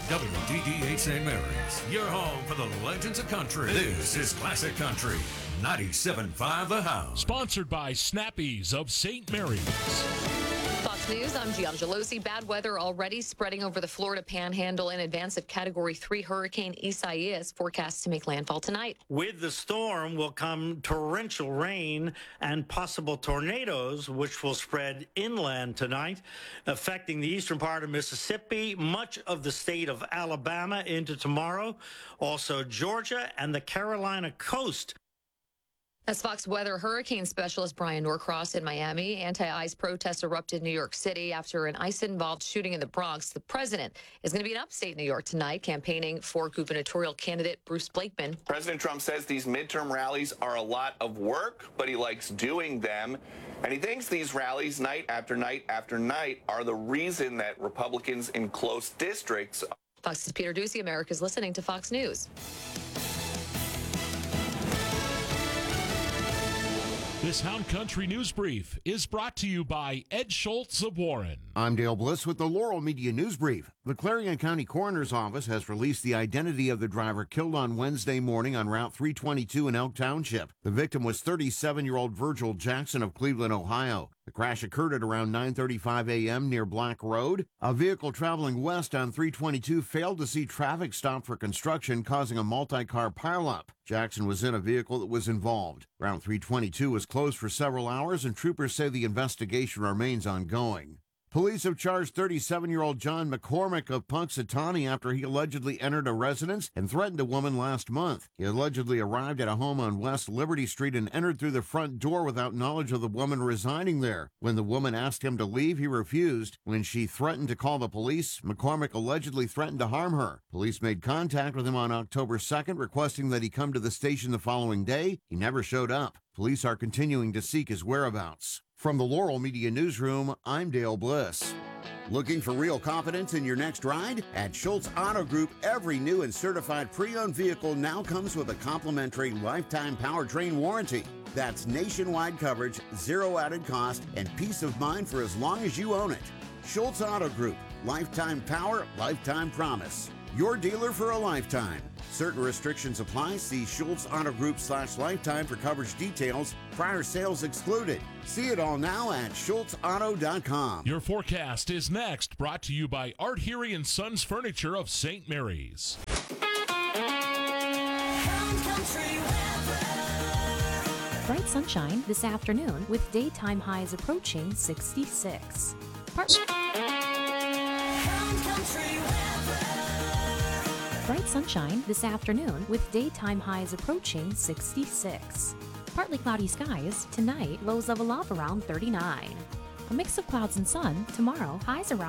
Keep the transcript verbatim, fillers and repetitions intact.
W D D H Saint Mary's, your home for the legends of country. This is Classic Country, ninety-seven point five The House. Sponsored by Snappies of Saint Mary's. Fox News, I'm Gian Gelosi. Bad weather already spreading over the Florida Panhandle in advance of Category three Hurricane Isaias, forecast to make landfall tonight. With the storm will come torrential rain and possible tornadoes, which will spread inland tonight, affecting the eastern part of Mississippi, much of the state of Alabama into tomorrow, also Georgia and the Carolina coast. As Fox Weather hurricane specialist Brian Norcross in Miami, anti-ice protests erupted in New York City after an ice-involved shooting in the Bronx. The president is going to be in upstate New York tonight, campaigning for gubernatorial candidate Bruce Blakeman. President Trump says these midterm rallies are a lot of work, but he likes doing them. And he thinks these rallies, night after night after night, are the reason that Republicans in close districts. Fox's Peter Ducey, America's listening to Fox News. This Hound Country News Brief is brought to you by Ed Schultz of Warren. I'm Dale Bliss with the Laurel Media News Brief. The Clarion County Coroner's Office has released the identity of the driver killed on Wednesday morning on Route three twenty-two in Elk Township. The victim was thirty-seven-year-old Virgil Jackson of Cleveland, Ohio. The crash occurred at around nine thirty-five a.m. near Black Road. A vehicle traveling west on three twenty-two failed to see traffic stop for construction, causing a multi-car pileup. Jackson was in a vehicle that was involved. Route three twenty-two was closed for several hours, and troopers say the investigation remains ongoing. Police have charged thirty-seven-year-old John McCormick of Punxsutawney after he allegedly entered a residence and threatened a woman last month. He allegedly arrived at a home on West Liberty Street and entered through the front door without knowledge of the woman residing there. When the woman asked him to leave, he refused. When she threatened to call the police, McCormick allegedly threatened to harm her. Police made contact with him on October second, requesting that he come to the station the following day. He never showed up. Police are continuing to seek his whereabouts. From the Laurel Media Newsroom, I'm Dale Bliss. Looking for real confidence in your next ride? At Schultz Auto Group, every new and certified pre-owned vehicle now comes with a complimentary lifetime powertrain warranty. That's nationwide coverage, zero added cost, and peace of mind for as long as you own it. Schultz Auto Group, lifetime power, lifetime promise. Your dealer for a lifetime. Certain restrictions apply. See Schultz Auto Group slash lifetime for coverage details. Prior sales excluded. See it all now at schultz auto dot com. Your forecast is next, brought to you by Art Heary and Sons Furniture of Saint Mary's. Bright sunshine this afternoon with daytime highs approaching sixty-six. Part- Bright sunshine this afternoon with daytime highs approaching sixty-six. Partly cloudy skies tonight, lows level off around thirty-nine. A mix of clouds and sun tomorrow, highs around